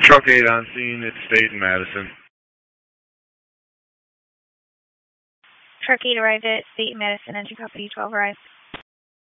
Truck 8 on scene at State and Madison. Truck 8 arrived at State and Madison, engine copy 12 arrived.